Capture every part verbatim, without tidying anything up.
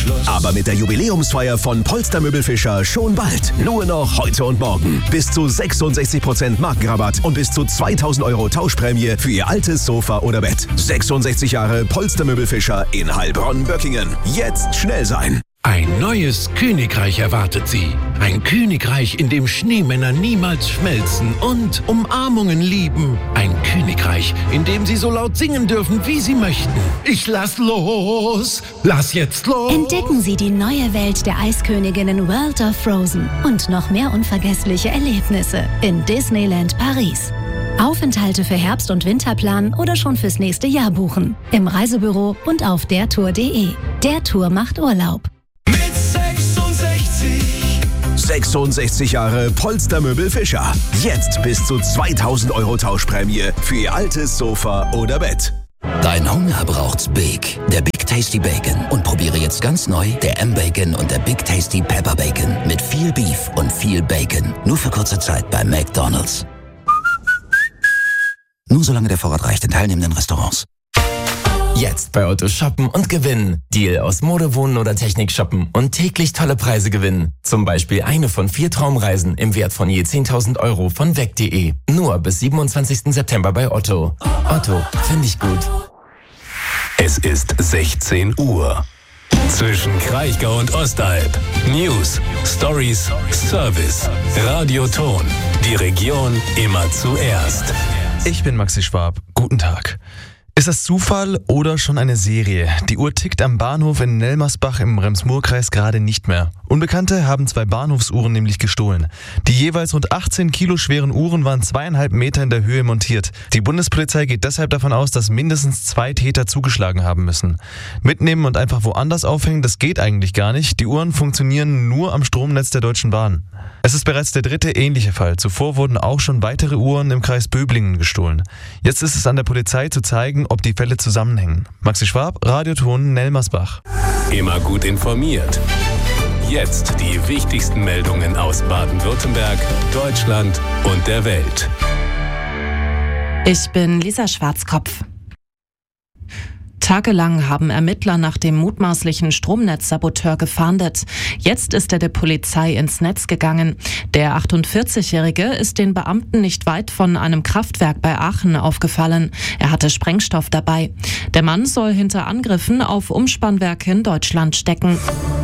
Schluss. Aber mit der Jubiläumsfeier von Polster Möbelfischer schon bald. Nur noch heute und morgen. Bis zu sechsundsechzig Prozent Markenrabatt und bis zu zweitausend Euro Tauschprämie für Ihr altes Sofa oder Bett. sechsundsechzig Jahre Polster Möbelfischer in Heilbronn-Böckingen. Jetzt schnell sein. Ein neues Königreich erwartet Sie. Ein Königreich, in dem Schneemänner niemals schmelzen und Umarmungen lieben. Ein Königreich, in dem Sie so laut singen dürfen, wie Sie möchten. Ich lass los! Lass jetzt los! Entdecken Sie die neue Welt der Eisköniginnen World of Frozen und noch mehr unvergessliche Erlebnisse in Disneyland Paris. Aufenthalte für Herbst- und Winterplan oder schon fürs nächste Jahr buchen. Im Reisebüro und auf dertour punkt de. Der Tour macht Urlaub. sechsundsechzig Jahre Polster Möbelfischer. Jetzt bis zu zweitausend Euro Tauschprämie für Ihr altes Sofa oder Bett. Dein Hunger braucht's Big. Der Big Tasty Bacon. Und probiere jetzt ganz neu der M-Bacon und der Big Tasty Pepper Bacon. Mit viel Beef und viel Bacon. Nur für kurze Zeit bei McDonald's. Nur solange der Vorrat reicht in teilnehmenden Restaurants. Jetzt bei Otto shoppen und gewinnen. Deal aus Mode, Wohnen oder Technik shoppen und täglich tolle Preise gewinnen. Zum Beispiel eine von vier Traumreisen im Wert von je zehntausend Euro von weg punkt de. Nur bis siebenundzwanzigsten September bei Otto. Otto, finde ich gut. Es ist sechzehn Uhr. Zwischen Kraichgau und Ostalb. News, Stories, Service. Radioton. Die Region immer zuerst. Ich bin Maxi Schwab. Guten Tag. Ist das Zufall oder schon eine Serie? Die Uhr tickt am Bahnhof in Nelmersbach im Rems-Murr-Kreis gerade nicht mehr. Unbekannte haben zwei Bahnhofsuhren nämlich gestohlen. Die jeweils rund achtzehn Kilo schweren Uhren waren zweieinhalb Meter in der Höhe montiert. Die Bundespolizei geht deshalb davon aus, dass mindestens zwei Täter zugeschlagen haben müssen. Mitnehmen und einfach woanders aufhängen, das geht eigentlich gar nicht. Die Uhren funktionieren nur am Stromnetz der Deutschen Bahn. Es ist bereits der dritte ähnliche Fall. Zuvor wurden auch schon weitere Uhren im Kreis Böblingen gestohlen. Jetzt ist es an der Polizei zu zeigen, ob die Fälle zusammenhängen. Maxi Schwab, Radioton Nelmersbach. Immer gut informiert. Jetzt die wichtigsten Meldungen aus Baden-Württemberg, Deutschland und der Welt. Ich bin Lisa Schwarzkopf. Tagelang haben Ermittler nach dem mutmaßlichen Stromnetzsaboteur gefahndet. Jetzt ist er der Polizei ins Netz gegangen. Der achtundvierzigjährige ist den Beamten nicht weit von einem Kraftwerk bei Aachen aufgefallen. Er hatte Sprengstoff dabei. Der Mann soll hinter Angriffen auf Umspannwerke in Deutschland stecken.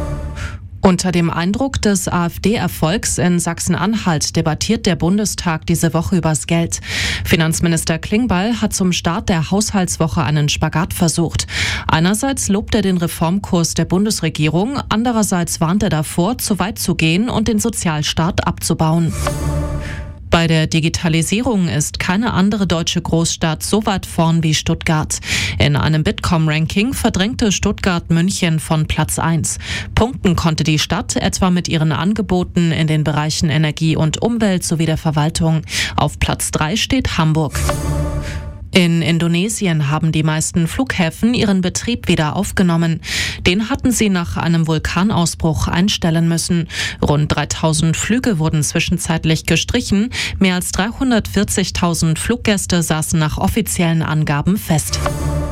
Unter dem Eindruck des AfD-Erfolgs in Sachsen-Anhalt debattiert der Bundestag diese Woche übers Geld. Finanzminister Klingbeil hat zum Start der Haushaltswoche einen Spagat versucht. Einerseits lobt er den Reformkurs der Bundesregierung, andererseits warnt er davor, zu weit zu gehen und den Sozialstaat abzubauen. Bei der Digitalisierung ist keine andere deutsche Großstadt so weit vorn wie Stuttgart. In einem Bitkom-Ranking verdrängte Stuttgart München von Platz eins. Punkten konnte die Stadt etwa mit ihren Angeboten in den Bereichen Energie und Umwelt sowie der Verwaltung. Auf Platz drei steht Hamburg. In Indonesien haben die meisten Flughäfen ihren Betrieb wieder aufgenommen. Den hatten sie nach einem Vulkanausbruch einstellen müssen. Rund dreitausend Flüge wurden zwischenzeitlich gestrichen. Mehr als dreihundertvierzigtausend Fluggäste saßen nach offiziellen Angaben fest.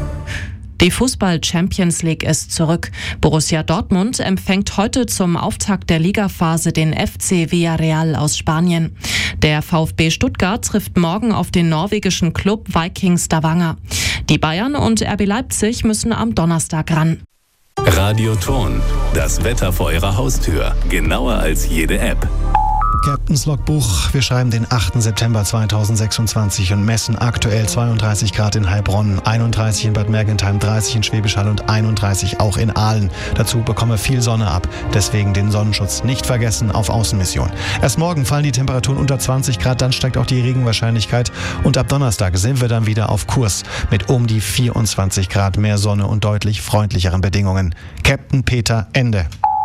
Die Fußball-Champions League ist zurück. Borussia Dortmund empfängt heute zum Auftakt der Ligaphase den F C Villarreal aus Spanien. Der VfB Stuttgart trifft morgen auf den norwegischen Club Viking Stavanger. Die Bayern und R B Leipzig müssen am Donnerstag ran. Radioton, das Wetter vor Ihrer Haustür, genauer als jede App. Captains Logbuch, wir schreiben den achten September zweitausendsechsundzwanzig und messen aktuell zweiunddreißig Grad in Heilbronn, einunddreißig in Bad Mergentheim, dreißig in Schwäbisch Hall und einunddreißig auch in Aalen. Dazu bekomme viel Sonne ab, deswegen den Sonnenschutz nicht vergessen auf Außenmission. Erst morgen fallen die Temperaturen unter zwanzig Grad, dann steigt auch die Regenwahrscheinlichkeit und ab Donnerstag sind wir dann wieder auf Kurs mit um die vierundzwanzig Grad, mehr Sonne und deutlich freundlicheren Bedingungen. Captain Peter, Ende.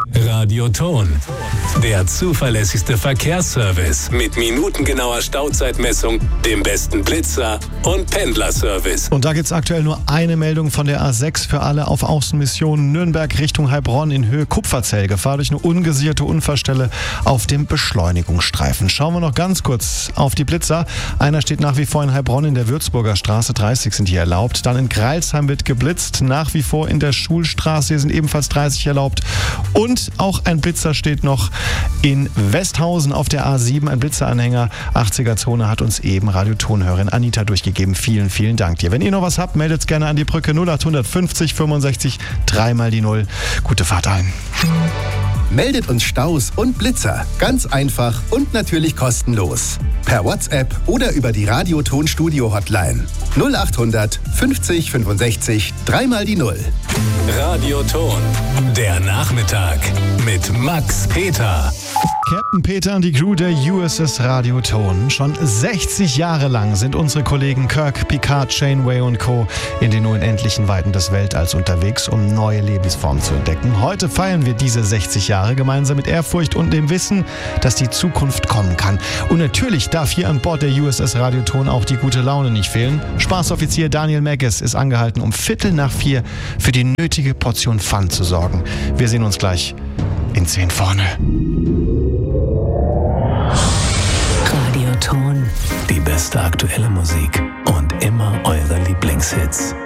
Radioton. Der zuverlässigste Verkehrsservice mit minutengenauer Stauzeitmessung, dem besten Blitzer und Pendlerservice. Und da gibt es aktuell nur eine Meldung von der A sechs für alle auf Außenmission Nürnberg Richtung Heilbronn in Höhe Kupferzell. Gefahr durch eine ungesicherte Unfallstelle auf dem Beschleunigungsstreifen. Schauen wir noch ganz kurz auf die Blitzer. Einer steht nach wie vor in Heilbronn in der Würzburger Straße, dreißig sind hier erlaubt. Dann in Greilsheim wird geblitzt, nach wie vor in der Schulstraße, hier sind ebenfalls dreißig erlaubt. Und auch ein Blitzer steht noch in Westhausen auf der A sieben, ein Blitzeranhänger, achtziger-Zone, hat uns eben Radiotonhörerin Anita durchgegeben. Vielen, vielen Dank dir. Wenn ihr noch was habt, meldet es gerne an die Brücke null acht fünfzig fünfundsechzig, dreimal die Null. Gute Fahrt allen. Meldet uns Staus und Blitzer. Ganz einfach und natürlich kostenlos. Per WhatsApp oder über die Radioton-Studio-Hotline. null acht hundert fünfzig fünfundsechzig, dreimal die Null. Radioton. Der Nachmittag mit Max Peter. Captain Peter und die Crew der U S S Radioton. Schon sechzig Jahre lang sind unsere Kollegen Kirk, Picard, Janeway und Co. in den unendlichen Weiten des Weltalls unterwegs, um neue Lebensformen zu entdecken. Heute feiern wir diese sechzig Jahre gemeinsam mit Ehrfurcht und dem Wissen, dass die Zukunft kommen kann. Und natürlich darf hier an Bord der U S S Radioton auch die gute Laune nicht fehlen. Spaßoffizier Daniel Megges ist angehalten, um Viertel nach vier für die nötige Portion Fun zu sorgen. Wir sehen uns gleich in zehn vorne. Radioton. Die beste aktuelle Musik und immer eure Lieblingshits.